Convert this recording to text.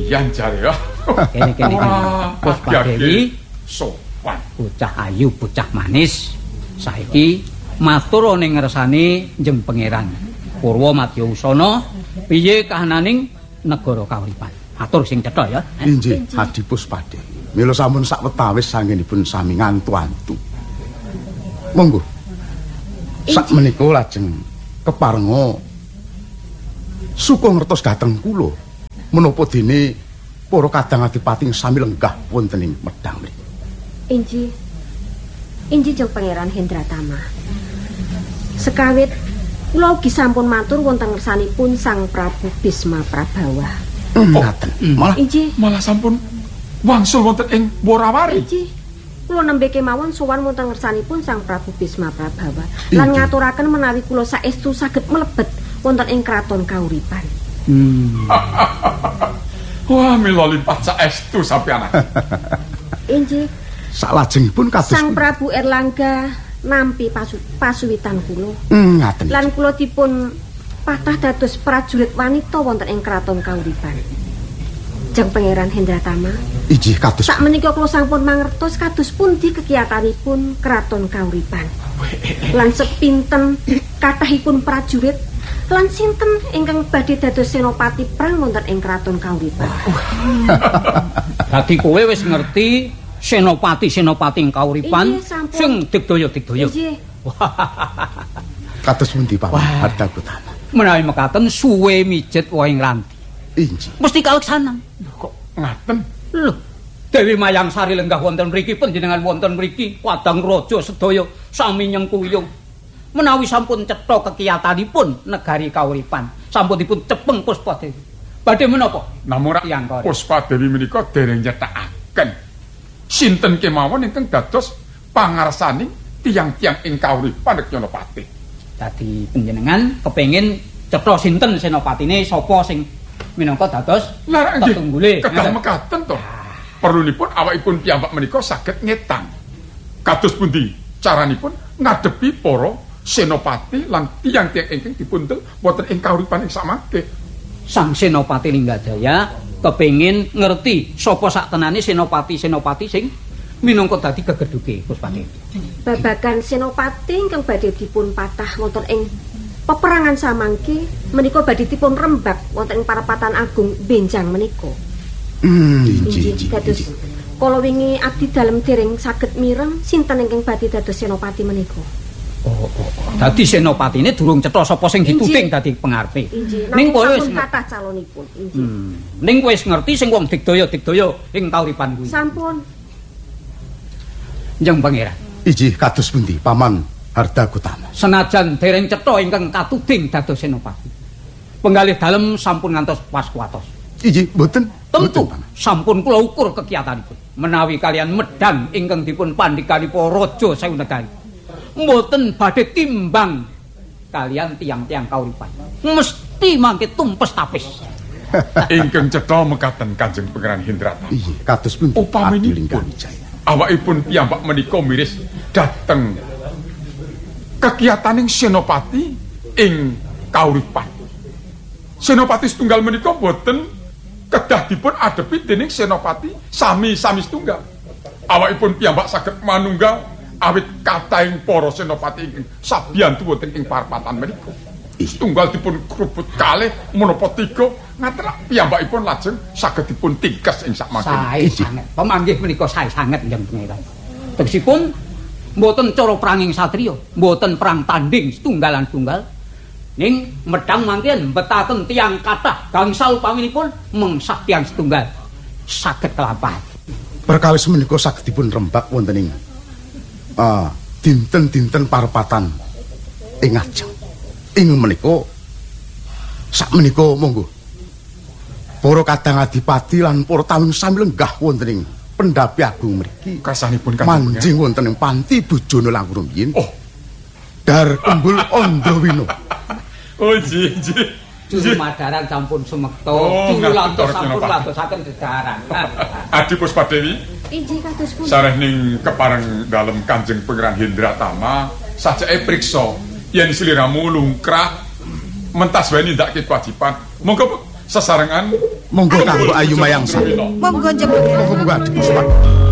Kepriyan jare ya. Kene Puspadewi sopan. Bocah ayu, bocah manis. Saiki matur ning ngersane Njeng Pangeran Purwa Madya Usana piye kahananing negara Kauripan. Atur sing cetha ya. Inggih, Adi Puspadewi. Mila sampun sawetawis sanggenipun sami ngantu-antu. Monggo. Sak menika lajeng keparenga suka ngertos dhateng kula menapa dene para kadang adipati sami lenggah wonten ing medhang mriku. Inji Jeng Pangeran Hendratama. Sekawit kula ugi sampun matur wonten ngersanipun Sang Prabu Bisma Prabawa. Ngaten. Malah sampun wangsul wonten ing Borawari. Inji kula nembe kemawon sowan wonten ngersanipun Sang Prabu Bisma Prabawa lan ngaturaken menawi kula saestu saged mlebet wonten ing kraton Kauripan. Wah, mila lipat saestu sampeyan. Inji salajengipun kados Sang Prabu Erlangga nampi pasuwitan kula. Ngaten. Lan kula dipun patah dados prajurit wanita wonten ing kraton Kauripan. Jeng Pangeran Hendratama. Inggih kados. Sak menika kula sampun mangertos kados pundi kegiatanipun kraton Kauripan. Lan sepinten kathahipun prajurit lan sinten ingkang badhe dados senopati perang wonten ing kraton Kauripan. Dadi kowe wis ngerti senopati-senopati ing Kauripan sing digdaya-digdaya. Kados pundi Paman Harta Gotama. Menawi mekaten suwe mijet wae ngranti. Inggih. Mesti kaleksanan. Kok ngaten? Lho, Dewi Mayang Sari lenggah wonten mriki panjenengan wonten mriki Padang Raja sedaya sami nyengkuyung. Menawi sampun cetha kekiyatanipun negari Kauripan, sampun dipun cepeng Puspadewi. Badhe menapa? Namung Puspadewi menika dereng nyethakaken sinten kemawon ingkang dados pangarsaning tiang-tiang ing Kauripan Nyanapati. Dadi panjenengan kepengin cetha sinten senopatine sapa sing minangka dados tetunggule. Kedah mekaten to. Perlunipun awakipun piyambak menika saged ngetang. Kados pundi caranipun ngadepi para senopati lan tiang-tiang ingkang dipundhel wonten ing Kauripan ing samangke. Sang Senopati Linggadaya kepengin ngerti sapa saktenane senopati-senopati sing minangka dadi gegedhuke Puspadewi. Babagan senopati ingkang badhe dipun patah wonten ing peperangan samangke menika badhe dipun rembak wonten ing Parapatan Agung Benjang menika. Inggih kados kala wingi abdi dalem dereng saged mireng sinten ingkang badhe dados senopati menika. Dadi senopatine durung cetha sapa sing dituting dadi pengarepe. Ning kowe wis kathah calonipun. Ning kowe wis ngerti sing wong digdaya-digdaya ing Kauripan kuwi. Sampun. Njeng Pangeran. Inggih kados pundi Paman Harta Gotama. Senajan dereng cetha ingkang katuding dados senopati. Penggalih dalem sampun ngantos waskuwatos. Inggih mboten. Tentu sampun kula ukur kegiatanipun. Menawi kalian medhang ingkang dipun pandikanipun Raja Sewu Negari. Mboten badhe timbang kalian tiang-tiang Kauripan. Mesti mangke tumpes tapis. Ingkang cetha mekaten Kanjeng Pangeran Hendratama. Inggih kados pundi Upaminipun awakipun piyambak menika miris dhateng kegiataning senopati ing Kauripan. Senopati setunggal menika boten kedah dipun adepi dening senopati sami-sami setunggal. Awakipun piyambak saged manunggal awit katahing para senopati ingkang sabiyantu wonten ing parapatan menika. Setunggal dipun krubut kalih menapa tiga ngaten piyambakipun lajeng saged dipun tingkes ing sak mangke. Sae sanget. Pamanggih menika sae sanget Njeng Pangeran. Tegesipun mboten cara pranging satriya, mboten perang tanding setunggalan-tunggal. Ning medhang mangken mbetaken tiyang kathah gangsal upaminipun mengsah tiyang setunggal saged kelampahan. Perkawis menika saged dipun rembak wonten ing dinten-dinten parepatan ing ajeng. Ing menika sak menika monggo para kadang adipati lan para tamu sami lenggah wonten ing Pendhapi Agung mriki. Kasanipun manjing wonten ing panti Bujana Langkung yin. Dar Kembul Andawina. Oh ji. Juru Madaran sampun sumekta, juru lantos sampun lantosaken dedaran. Adi Puspadewi. Inggih kados pundi. Sareh ning kepareng dalem Kanjeng Pangeran Hendratama sajake priksa yen sliramu lungkrah mentas wae nindakake kewajiban. Monggo sesarengan Monggo kanggo Ayu Mayangsa. Monggo njembeng. Monggo Adik Puspada.